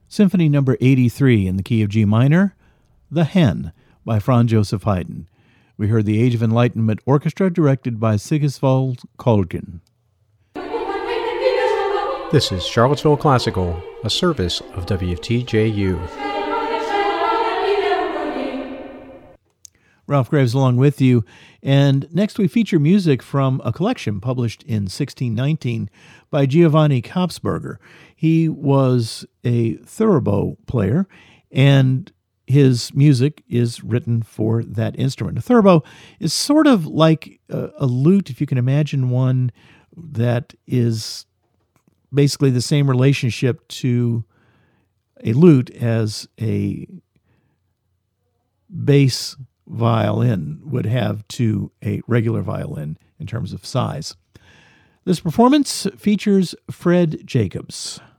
Symphony number 83 in the key of G minor, The Hen by Franz Joseph Haydn. We heard the Age of Enlightenment Orchestra directed by Sigiswald Kolgin. This is Charlottesville Classical, a service of WTJU. Ralph Graves along with you, and next we feature music from a collection published in 1619 by Giovanni Kopsberger. He was a theorbo player, and his music is written for that instrument. A theorbo is sort of like a lute, if you can imagine one that is basically the same relationship to a lute as a bass violin would have to a regular violin in terms of size. This performance features Fred Jacobs.